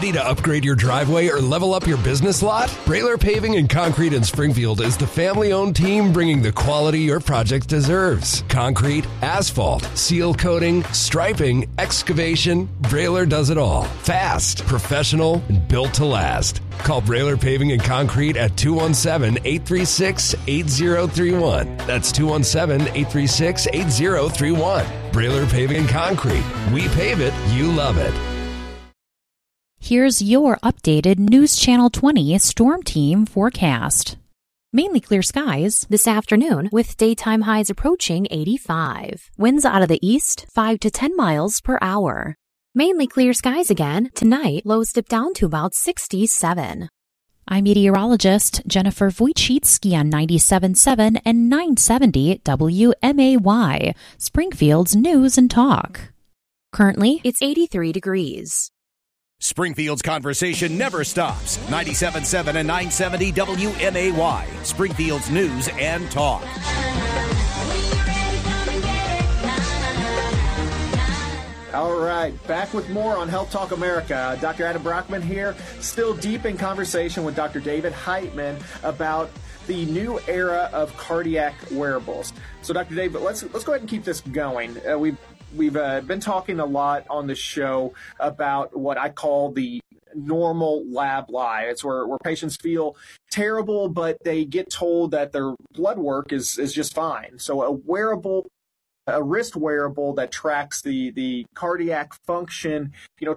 Ready to upgrade your driveway or level up your business lot? Brailer Paving and Concrete in Springfield is the family-owned team bringing the quality your project deserves. Concrete, asphalt, seal coating, striping, excavation, Brailer does it all. Fast, professional, and built to last. Call Brailer Paving and Concrete at 217-836-8031. That's 217-836-8031. Brailer Paving and Concrete. We pave it, you love it. Here's your updated News Channel 20 Storm Team forecast. Mainly clear skies this afternoon with daytime highs approaching 85. Winds out of the east 5 to 10 miles per hour. Mainly clear skies again tonight, lows dip down to about 67. I'm meteorologist Jennifer Wojcicki on 97.7 and 970 WMAY, Springfield's News and Talk. Currently, it's 83 degrees. Springfield's conversation never stops. 97.7 and 970 WMAY, Springfield's News and Talk. All right, back with more on Health Talk America. Dr. Adam Brockman here, still deep in conversation with Dr. David Heitman about the new era of cardiac wearables. So, Dr. David, let's go ahead and keep this going. We've been talking a lot on the show about what I call the normal lab lie. It's where patients feel terrible, but they get told that their blood work is just fine. So a wrist wearable that tracks the cardiac function,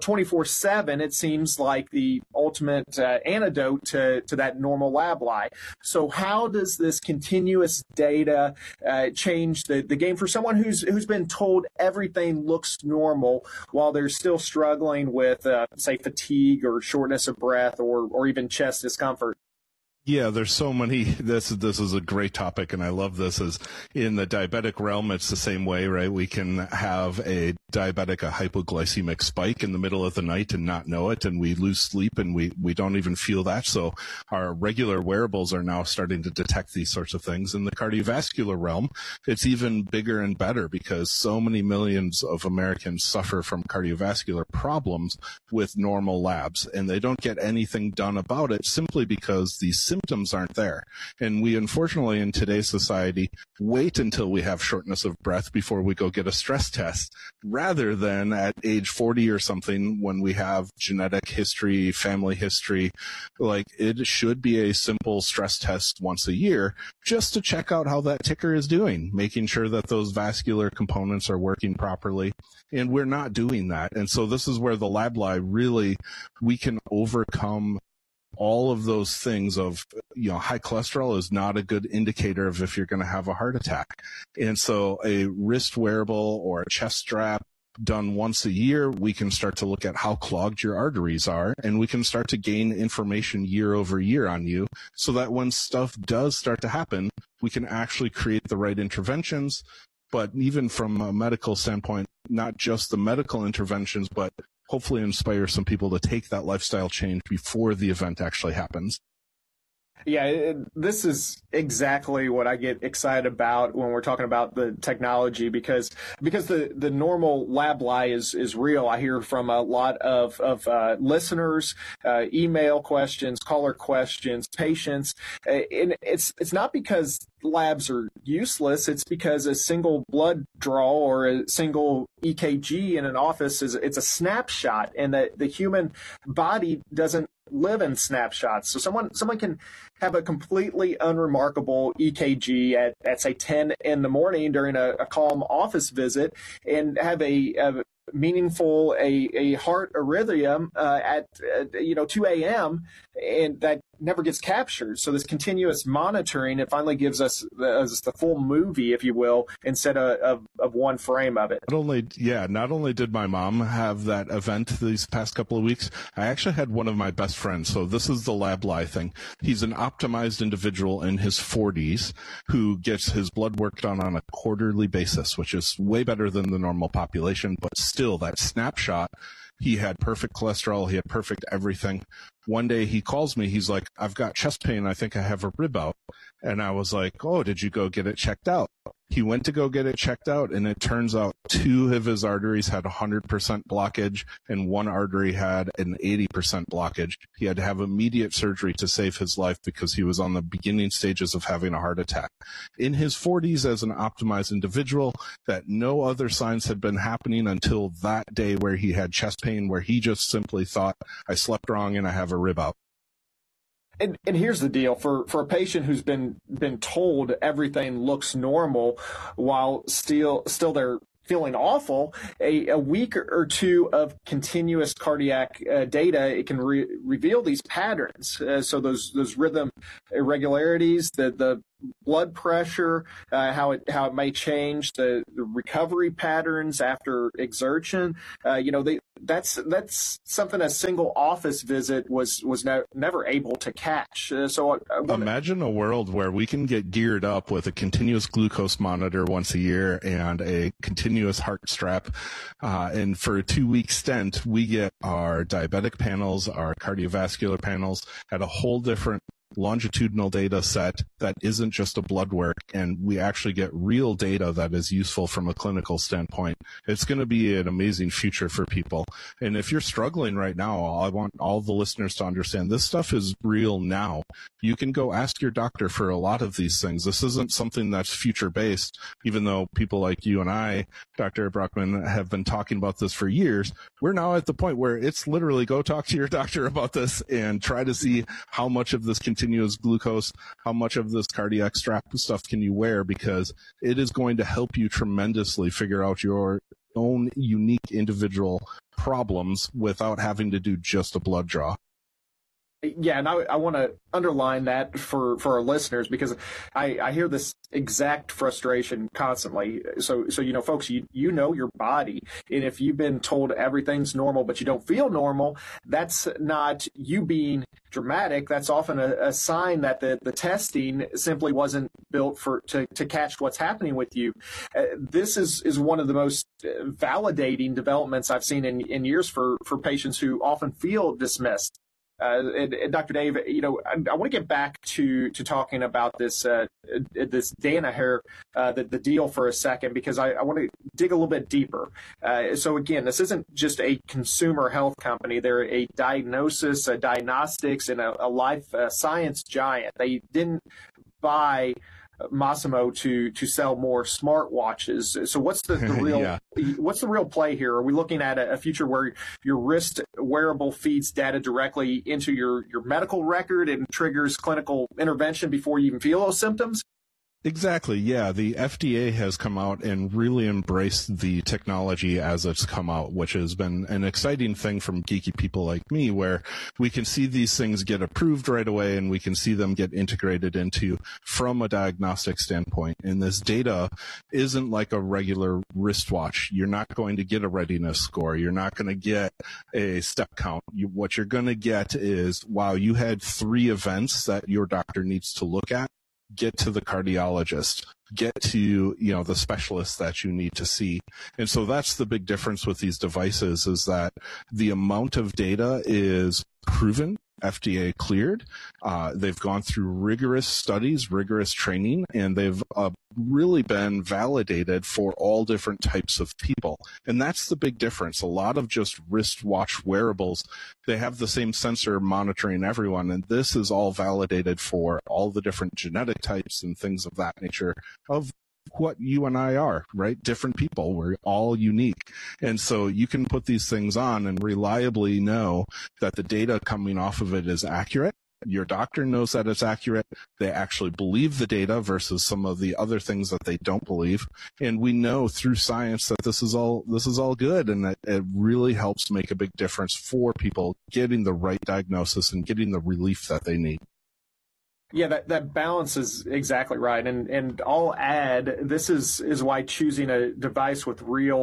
24/7, it seems like the ultimate antidote to that normal lab lie. So how does this continuous data change the game for someone who's been told everything looks normal while they're still struggling with, say, fatigue or shortness of breath or even chest discomfort? Yeah, there's so many. This is a great topic, and I love this. Is in the diabetic realm, it's the same way, right? We can have a hypoglycemic spike in the middle of the night and not know it, and we lose sleep, and we don't even feel that. So our regular wearables are now starting to detect these sorts of things. In the cardiovascular realm, it's even bigger and better because so many millions of Americans suffer from cardiovascular problems with normal labs, and they don't get anything done about it simply because these symptoms aren't there. And we, unfortunately, in today's society, wait until we have shortness of breath before we go get a stress test, rather than at age 40 or something when we have genetic history, family history. Like, it should be a simple stress test once a year just to check out how that ticker is doing, making sure that those vascular components are working properly. And we're not doing that. And so this is where the lab lie really, we can overcome all of those things of, high cholesterol is not a good indicator of if you're going to have a heart attack. And so a wrist wearable or a chest strap done once a year, we can start to look at how clogged your arteries are, and we can start to gain information year over year on you so that when stuff does start to happen, we can actually create the right interventions. But even from a medical standpoint, not just the medical interventions, but hopefully inspire some people to take that lifestyle change before the event actually happens. Yeah, this is exactly what I get excited about when we're talking about the technology, because the normal lab lie is real. I hear from a lot of listeners, email questions, caller questions, patients, and it's not because labs are useless. It's because a single blood draw or a single EKG in an office it's a snapshot, and the human body doesn't live in snapshots. So someone can have a completely unremarkable EKG at say 10 in the morning during a calm office visit and have a meaningful a heart arrhythmia at 2 a.m. and that never gets captured. So this continuous monitoring, it finally gives us the full movie, if you will, instead of one frame of it. Not only did my mom have that event these past couple of weeks, I actually had one of my best friends. So this is the lab lie thing. He's an optimized individual in his 40s who gets his blood work done on a quarterly basis, which is way better than the normal population, but still that snapshot, he had perfect cholesterol, he had perfect everything. One day he calls me, he's like, I've got chest pain, I think I have a rib out. And I was like, oh, did you go get it checked out? He went to go get it checked out, and it turns out 2 of his arteries had 100% blockage, and 1 artery had an 80% blockage. He had to have immediate surgery to save his life because he was on the beginning stages of having a heart attack. In his 40s, as an optimized individual, that no other signs had been happening until that day where he had chest pain, where he just simply thought, I slept wrong and I have a rib out. And here's the deal: for a patient who's been told everything looks normal, while still they're feeling awful, a week or 2 of continuous cardiac data, it can reveal these patterns. So those rhythm irregularities, the blood pressure, how it may change, the recovery patterns after exertion. That's something a single office visit was never able to catch. Imagine a world where we can get geared up with a continuous glucose monitor once a year and a continuous heart strap, and for a 2-week stint, we get our diabetic panels, our cardiovascular panels at a whole different longitudinal data set that isn't just a blood work, and we actually get real data that is useful from a clinical standpoint. It's going to be an amazing future for people. And if you're struggling right now, I want all the listeners to understand this stuff is real now. You can go ask your doctor for a lot of these things. This isn't something that's future based, even though people like you and I, Dr. Brockman, have been talking about this for years. We're now at the point where it's literally go talk to your doctor about this and try to see how much of this continuous glucose, how much of this cardiac strap stuff can you wear, because it is going to help you tremendously figure out your own unique individual problems without having to do just a blood draw. Yeah, and I want to underline that for our listeners, because I hear this exact frustration constantly. So folks, you know your body, and if you've been told everything's normal but you don't feel normal, that's not you being dramatic. That's often a sign that the testing simply wasn't built to catch what's happening with you. This is one of the most validating developments I've seen in years for patients who often feel dismissed. And Dr. Dave, I want to get back to talking about this Danaher, the deal for a second, because I want to dig a little bit deeper. So again, this isn't just a consumer health company. They're a diagnosis, a diagnostics, and a life science giant. They didn't buy Masimo to sell more smartwatches. So what's the real what's the real play here? Are we looking at a future where your wrist wearable feeds data directly into your medical record and triggers clinical intervention before you even feel those symptoms? Exactly. Yeah. The FDA has come out and really embraced the technology as it's come out, which has been an exciting thing from geeky people like me, where we can see these things get approved right away and we can see them get integrated into from a diagnostic standpoint. And this data isn't like a regular wristwatch. You're not going to get a readiness score. You're not going to get a step count. What you're going to get is, wow, you had 3 events that your doctor needs to look at. Get to the cardiologist, get to, the specialist that you need to see. And so that's the big difference with these devices, is that the amount of data is proven, FDA cleared. They've gone through rigorous studies, rigorous training, and they've really been validated for all different types of people. And that's the big difference. A lot of just wristwatch wearables, they have the same sensor monitoring everyone, and this is all validated for all the different genetic types and things of that nature of what you and I are, right? Different people. We're all unique. And so you can put these things on and reliably know that the data coming off of it is accurate. Your doctor knows that it's accurate. They actually believe the data versus some of the other things that they don't believe. And we know through science that this is all good, and that it really helps make a big difference for people getting the right diagnosis and getting the relief that they need. Yeah, that balance is exactly right. And I'll add, this is why choosing a device with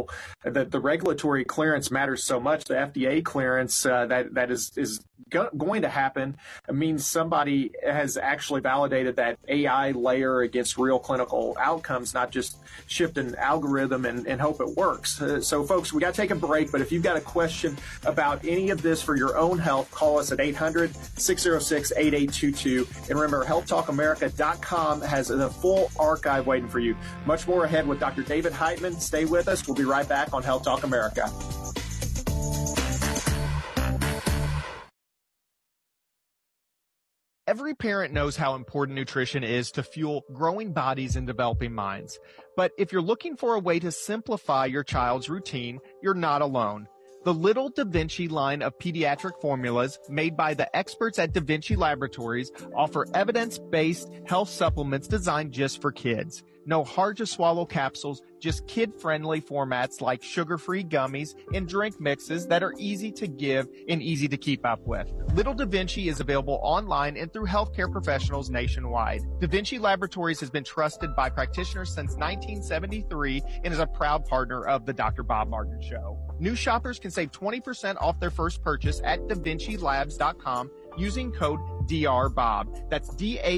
the regulatory clearance matters so much. The FDA clearance that is going to happen means somebody has actually validated that AI layer against real clinical outcomes, not just shift an algorithm and hope it works. So folks, we got to take a break, but if you've got a question about any of this for your own health, call us at 800-606-8822. And remember, Remember, HealthTalkAmerica.com has the full archive waiting for you. Much more ahead with Dr. David Heitman. Stay with us. We'll be right back on Health Talk America. Every parent knows how important nutrition is to fuel growing bodies and developing minds. But if you're looking for a way to simplify your child's routine, you're not alone. The Little Da Vinci line of pediatric formulas made by the experts at Da Vinci Laboratories offer evidence-based health supplements designed just for kids. No hard-to-swallow capsules, just kid-friendly formats like sugar-free gummies and drink mixes that are easy to give and easy to keep up with. Little Da Vinci is available online and through healthcare professionals nationwide. Da Vinci Laboratories has been trusted by practitioners since 1973 and is a proud partner of the Dr. Bob Martin Show. New shoppers can save 20% off their first purchase at DaVinciLabs.com using code DRBOB. That's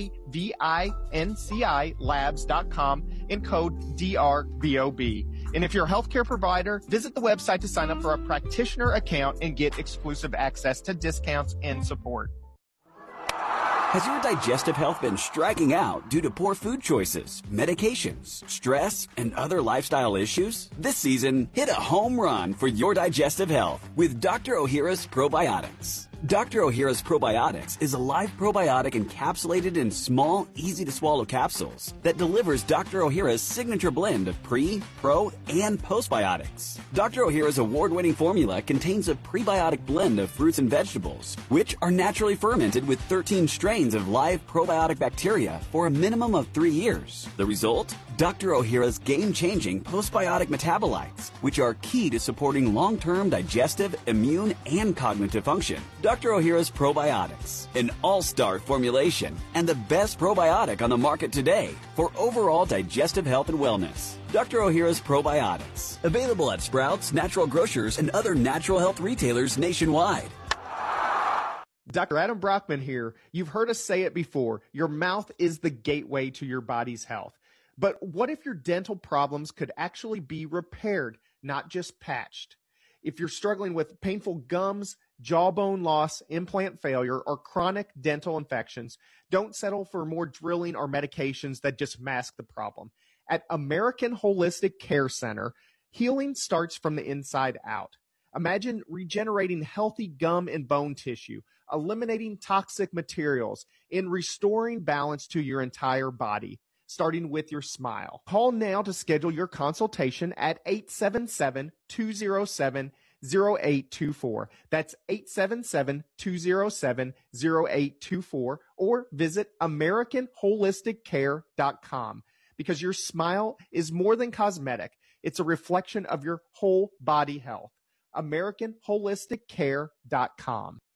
DAVINCI Labs.com and code DRBOB. And if you're a healthcare provider, visit the website to sign up for a practitioner account and get exclusive access to discounts and support. Has your digestive health been striking out due to poor food choices, medications, stress, and other lifestyle issues? This season, hit a home run for your digestive health with Dr. Ohhira's Probiotics. Dr. Ohhira's Probiotics is a live probiotic encapsulated in small, easy-to-swallow capsules that delivers Dr. Ohhira's signature blend of pre, pro, and postbiotics. Dr. Ohhira's award-winning formula contains a prebiotic blend of fruits and vegetables, which are naturally fermented with 13 strains of live probiotic bacteria for a minimum of 3 years. The result? Dr. Ohhira's game-changing postbiotic metabolites, which are key to supporting long-term digestive, immune, and cognitive function. Dr. Ohhira's Probiotics, an all-star formulation and the best probiotic on the market today for overall digestive health and wellness. Dr. Ohhira's Probiotics, available at Sprouts, Natural Grocers, and other natural health retailers nationwide. Dr. Adam Brockman here. You've heard us say it before. Your mouth is the gateway to your body's health. But what if your dental problems could actually be repaired, not just patched? If you're struggling with painful gums, jawbone loss, implant failure, or chronic dental infections, don't settle for more drilling or medications that just mask the problem. At American Holistic Care Center, healing starts from the inside out. Imagine regenerating healthy gum and bone tissue, eliminating toxic materials, and restoring balance to your entire body, starting with your smile. Call now to schedule your consultation at 877-207-0824. That's 877-207-0824, or visit AmericanHolisticCare.com, because your smile is more than cosmetic. It's a reflection of your whole body health. AmericanHolisticCare.com.